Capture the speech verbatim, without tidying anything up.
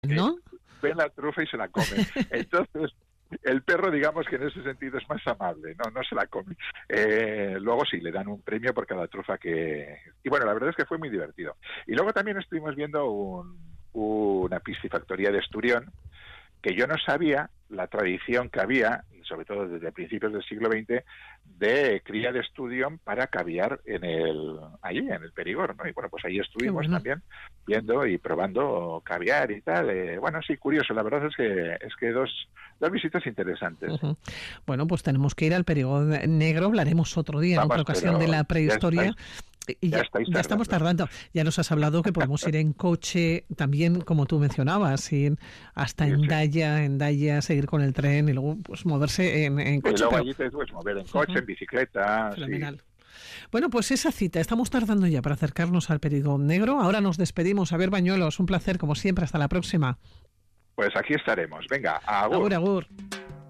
¿no? Ven la trufa y se la comen. Entonces, el perro, digamos que en ese sentido es más amable, no no se la come. Eh, luego sí, le dan un premio por cada trufa que... Y bueno, la verdad es que fue muy divertido. Y luego también estuvimos viendo un, una piscifactoría de Esturión, que yo no sabía la tradición que había, sobre todo desde principios del siglo veinte, de cría de Esturión para caviar en el allí, en el Perigord, ¿no? Y bueno, pues ahí estuvimos bueno. también viendo y probando caviar y tal. Eh, bueno, sí, curioso, la verdad es que es que dos, dos visitas interesantes. Uh-huh. Bueno, pues tenemos que ir al Perigord negro, hablaremos otro día, Vamos, en otra ocasión, de la prehistoria. Ya Y ya, ya, ya estamos tardando. Ya nos has hablado que podemos ir en coche, también como tú mencionabas, ir hasta sí, Hendaya, sí. Hendaya, seguir con el tren y luego pues moverse en, en coche. Y luego pero... allí te puedes mover en coche, uh-huh. en bicicleta. Fenomenal. Sí. Bueno, pues esa cita, estamos tardando ya para acercarnos al Perigord negro. Ahora nos despedimos. A ver, Bañuelos, un placer como siempre. Hasta la próxima. Pues aquí estaremos. Venga, agur. Agur, agur.